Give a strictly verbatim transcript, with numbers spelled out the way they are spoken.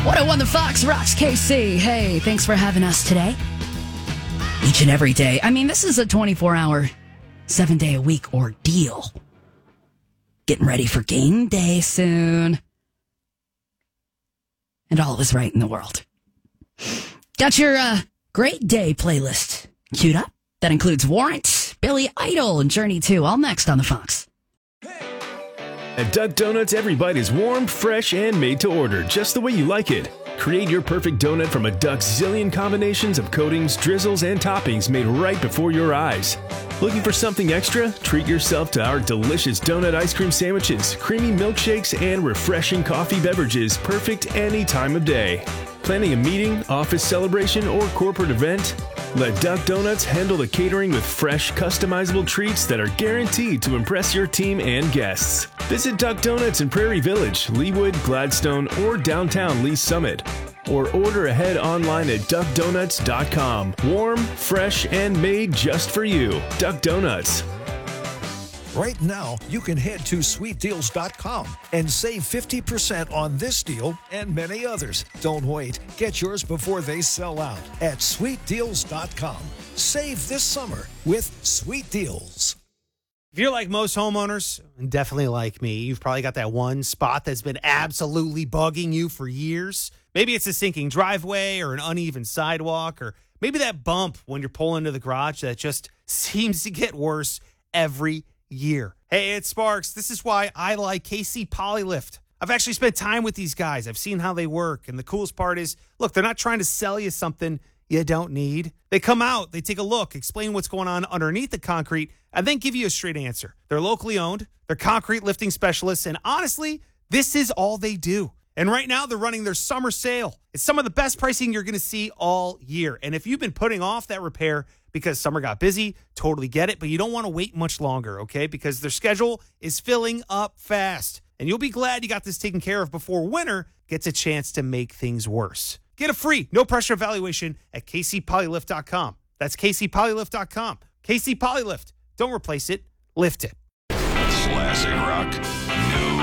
one oh one The Fox rocks K C. Hey, thanks for having us today. Each and every day. I mean, this is a twenty-four hour, seven day a week ordeal. Getting ready for game day soon. And all is right in the world. Got your uh, great day playlist queued up. That includes Warrant, Billy Idol, and Journey two. All next on The Fox. At Duck Donuts, every bite is warm, fresh, and made to order, just the way you like it. Create your perfect donut from a Duck's zillion combinations of coatings, drizzles, and toppings made right before your eyes. Looking for something extra? Treat yourself to our delicious donut ice cream sandwiches, creamy milkshakes, and refreshing coffee beverages, perfect any time of day. Planning a meeting, office celebration, or corporate event? Let Duck Donuts handle the catering with fresh, customizable treats that are guaranteed to impress your team and guests. Visit Duck Donuts in Prairie Village, Leawood, Gladstone, or downtown Lee Summit. Or order ahead online at duck donuts dot com. Warm, fresh, and made just for you. Duck Donuts. Right now, you can head to sweet deals dot com and save fifty percent on this deal and many others. Don't wait. Get yours before they sell out at sweet deals dot com. Save this summer with Sweet Deals. If you're like most homeowners, and definitely like me, you've probably got that one spot that's been absolutely bugging you for years. Maybe it's a sinking driveway or an uneven sidewalk, or maybe that bump when you're pulling into the garage that just seems to get worse every year. Hey, it's Sparks. This is why I like K C Polylift. I've actually spent time with these guys. I've seen how they work. And the coolest part is, look, they're not trying to sell you something you don't need. They come out, they take a look, explain what's going on underneath the concrete, and then give you a straight answer. They're locally owned. They're concrete lifting specialists. And honestly, this is all they do. And right now, they're running their summer sale. It's some of the best pricing you're going to see all year. And if you've been putting off that repair because summer got busy, totally get it, but you don't want to wait much longer, okay? Because their schedule is filling up fast. And you'll be glad you got this taken care of before winter gets a chance to make things worse. Get a free, no-pressure evaluation at K C Polylift dot com. That's K C Polylift dot com. K C Polylift. Don't replace it. Lift it. Classic rock.